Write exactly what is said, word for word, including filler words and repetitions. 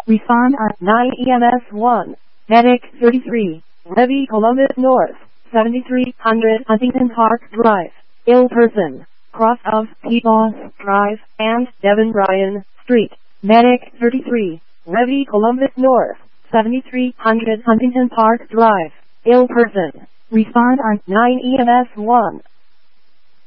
Respond on nine E M S one. Medic thirty-three. Levy Columbus North. seventy-three hundred Huntington Park Drive. Ill person. Cross of P-Boss Drive and Devin Bryan Street. Medic thirty-three. Levy Columbus North. seventy-three hundred Huntington Park Drive. Ill person. Respond on nine E M S one.